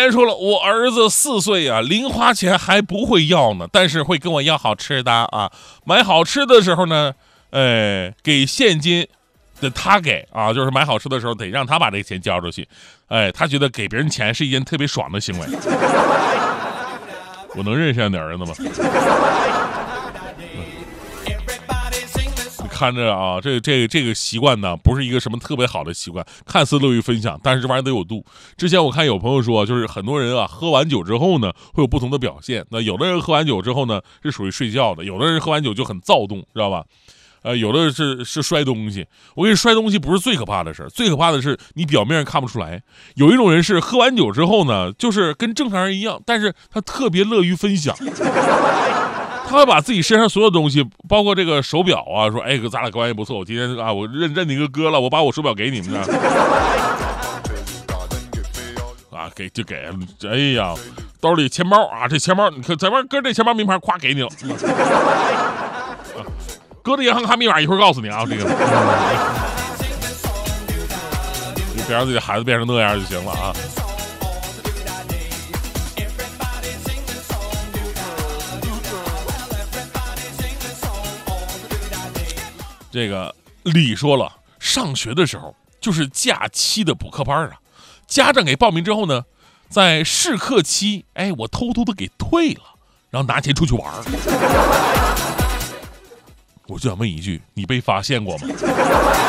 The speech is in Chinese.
言说了，我儿子4岁啊，零花钱还不会要呢，但是会跟我要好吃的啊。买好吃的时候呢，给现金的他给啊，就是买好吃的时候得让他把这个钱交出去。他觉得给别人钱是一件特别爽的行为。我能认识这样的儿子吗？看着啊，这个习惯呢，不是一个什么特别好的习惯，看似乐于分享，但是这玩意儿得有度。之前我看有朋友说，就是很多人啊，喝完酒之后呢，会有不同的表现。那有的人喝完酒之后呢，是属于睡觉的；有的人喝完酒就很躁动，知道吧？有的是摔东西。我跟你摔东西不是最可怕的事，最可怕的是你表面上看不出来。有一种人是喝完酒之后呢，就是跟正常人一样，但是他特别乐于分享。他会把自己身上所有东西，包括这个手表啊，说，哥，咱俩关系不错，我今天啊，我认你个哥了，我把我手表给你们呢。啊，给，哎呀，兜里钱包啊，这钱包你看，咱们哥这钱包名牌，咵给你了。哥的银行卡密码一会儿告诉你啊，这个。你别让自己的孩子变成那样就行了啊。这个李说了，上学的时候就是假期的补课班啊，家长给报名之后呢，在试课期，我偷偷的给退了，然后拿钱出去玩。我就想问一句，你被发现过吗？